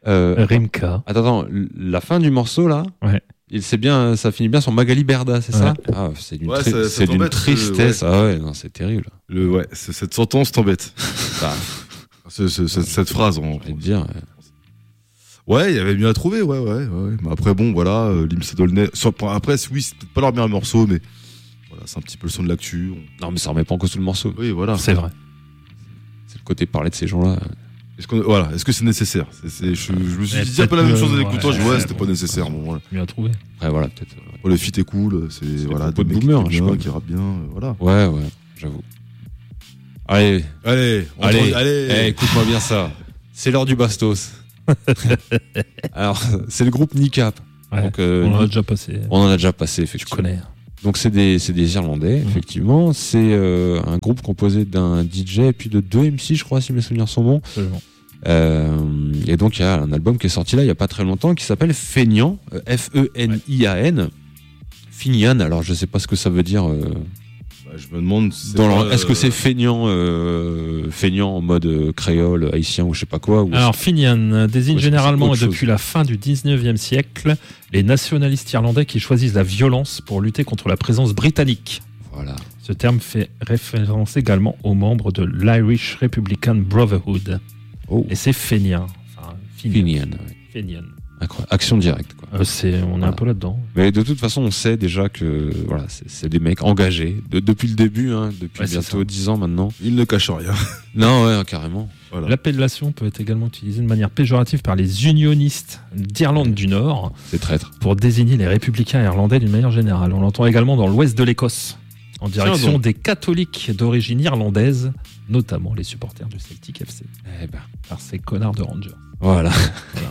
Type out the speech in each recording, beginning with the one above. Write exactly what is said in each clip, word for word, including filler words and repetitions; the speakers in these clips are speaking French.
Euh, Rimka. Attends, attends, la fin du morceau là. Ouais. Il c'est bien, ça finit bien sur Magali Berda, c'est ouais. ça? Ah, c'est d'une, ouais, tri- ça, ça c'est d'une tristesse. Euh, ouais. Ah ouais, non, c'est terrible. Le, ouais, c'est, cette sentence t'embête. Bah, c'est, c'est, c'est, cette phrase, on va te dire. Ouais. Ouais, il y avait mieux à trouver, ouais, ouais, ouais. Mais après, bon, voilà, euh, Limsa Dolnay. Après, oui, c'est peut-être pas leur meilleur morceau, mais voilà, c'est un petit peu le son de l'actu. On... Non, mais ça remet pas en cause tout le morceau. Oui, voilà. C'est vrai. C'est le côté de parler de ces gens-là. Est-ce, qu'on, voilà, est-ce que c'est nécessaire? c'est, c'est, je, je me suis dit un peu la même chose en écoutant, je dis ouais, c'était pas nécessaire. Bon, voilà. Mieux à trouver. Ouais, voilà, peut-être. Ouais. Oh, le feat est cool, c'est, c'est voilà, des des mecs boomer, qui, je bien, sais qui rappent bien, euh, voilà. Ouais, ouais, j'avoue. Allez, allez, allez, entend, allez. Eh, écoute-moi bien ça. C'est l'heure du Bastos. Alors, c'est le groupe Nicap. Ouais, donc, euh, on en a déjà passé. On en a déjà passé, effectivement. Tu connais. Donc c'est des, c'est des Irlandais, mmh. effectivement. C'est euh, un groupe composé d'un D J et puis de deux M C, je crois, si mes souvenirs sont bons. Absolument. Euh, et donc il y a un album qui est sorti là il y a pas très longtemps qui s'appelle Feignant, F E N I A N. Finian, alors je sais pas ce que ça veut dire. Euh, bah, je me demande. Si dans leur, euh... est-ce que c'est feignant, euh, feignant en mode euh, créole, haïtien ou je sais pas quoi ou Alors Finian désigne ouais, généralement et depuis chose. la fin du dix-neuvième siècle les nationalistes irlandais qui choisissent la violence pour lutter contre la présence britannique. Voilà. Ce terme fait référence également aux membres de l'Irish Republican Brotherhood. Oh. Et c'est feignant. Enfin, Finian. Finian. Incroyable. Action directe. Quoi. Euh, c'est, on est voilà. un peu là-dedans. Mais de toute façon, on sait déjà que voilà, c'est, c'est des mecs engagés de, depuis le début, hein, depuis ouais, bientôt dix ans maintenant. Ils ne cachent rien. Non, ouais, carrément. Voilà. L'appellation peut être également utilisée de manière péjorative par les unionistes d'Irlande du Nord. C'est traître. Pour désigner les républicains irlandais d'une manière générale. On l'entend également dans l'ouest de l'Écosse, en direction des catholiques d'origine irlandaise, notamment les supporters du Celtic F C. Eh ben. Par ces connards de Rangers. Voilà. voilà.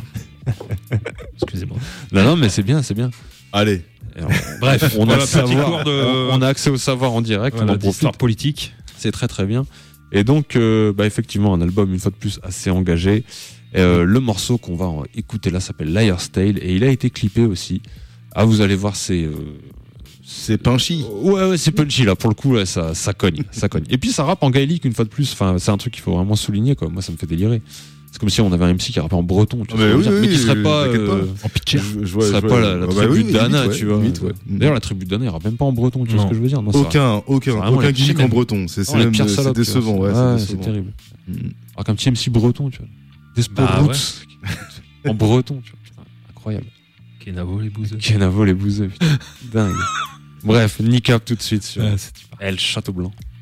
Excusez-moi. Non, non, mais c'est bien, c'est bien. Allez. Alors, bref, on, a voilà, savoir, de... on a accès au savoir en direct. Voilà, on en profite. Politique. C'est très très bien. Et donc, euh, bah, effectivement, un album, une fois de plus, assez engagé. Et, euh, le morceau qu'on va écouter là s'appelle Liar's Tale et il a été clippé aussi. Ah, vous allez voir, c'est... Euh... C'est punchy. Ouais, ouais, c'est punchy là. Pour le coup, là, ça, ça cogne, ça cogne. Et puis ça rappe en gaélique une fois de plus. Enfin, c'est un truc qu'il faut vraiment souligner, quoi. Moi, ça me fait délirer. C'est comme si on avait un M C qui rappait en breton, tu mais, vois, oui, oui, mais qui serait oui, pas, euh, en pitcher. Je, je, je serait pas la, la tribu bah oui, d'Anna, limite, tu ouais, vois. limite, ouais. D'ailleurs, la tribu d'Anna, il rappe même pas en breton, tu non. vois ce que je veux dire? Non, aucun, aucun, aucun gimmick en breton. C'est, c'est, même, pire c'est salope, décevant, ouais, ouais, c'est, c'est terrible. Mm. Alors qu'un petit M C breton, tu vois. Des sports bah, roots. Ouais. En breton, tu vois. Putain, incroyable. Kenavo les bouseux. Kenavo les bouseux, putain. Dingue. Bref, Nicap tout de suite sur ouais, El Château Blanc.